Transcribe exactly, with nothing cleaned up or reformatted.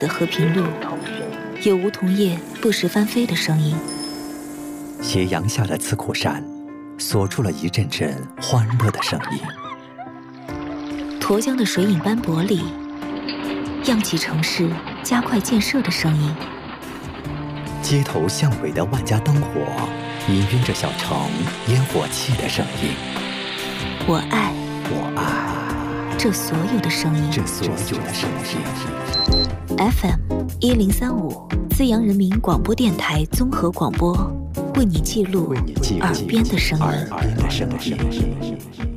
的和平路，有梧桐叶不时翻飞的声音。 斜阳下的刺库山，锁出了一阵阵欢乐的声音。 沱江的水影斑驳里，漾起城市加快建设的声音。 街头巷尾的万家灯火，氤氲着小城烟火气的声音。 我爱， 我爱这所有的声音， 这所有的声音。 F M 一零三五，资阳人民广播电台综合广播，为你记录耳边的声音。